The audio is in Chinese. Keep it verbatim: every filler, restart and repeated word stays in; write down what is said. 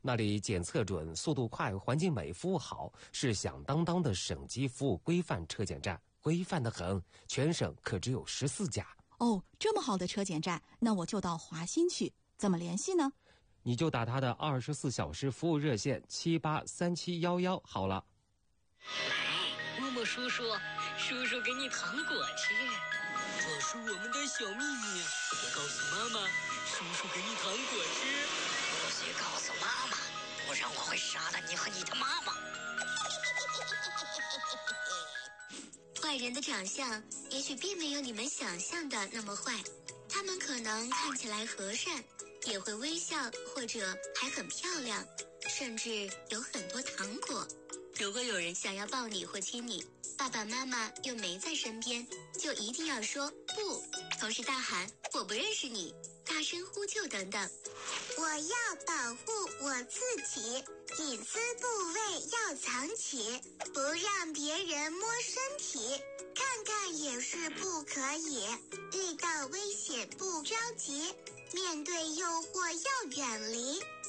那里检测准、速度快、环境美、服务好，是响当当的省级服务规范车检站，规范得很，全省可只有十四家。 哦，这么好的车检站，那我就到华新去，怎么联系呢？ 你就打他的二十四小时服务热线七八三七幺幺好了。 默默叔叔，叔叔给你糖果吃，这是我们的小秘密，别告诉妈妈。叔叔给你糖果吃，不许告诉妈妈，不然我会杀了你和你的妈妈。 坏人的长相也许并没有你们想象的那么坏，他们可能看起来和善，也会微笑，或者还很漂亮，甚至有很多糖果。如果有人想要抱你或亲你，爸爸妈妈又没在身边，就一定要说不，同时大喊我不认识你，大声呼救等等。 我要保护我自己，隐私部位要藏起，不让别人摸身体，看看也是不可以。遇到危险不着急，面对诱惑要远离。